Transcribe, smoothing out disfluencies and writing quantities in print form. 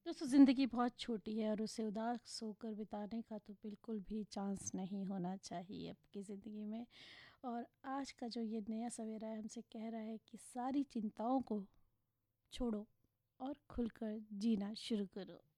दोस्तों ज़िंदगी बहुत छोटी है और उसे उदास होकर बिताने का तो बिल्कुल भी चांस नहीं होना चाहिए आपकी ज़िंदगी में। और आज का जो ये नया सवेरा है हमसे कह रहा है कि सारी चिंताओं को छोड़ो और खुलकर जीना शुरू करो।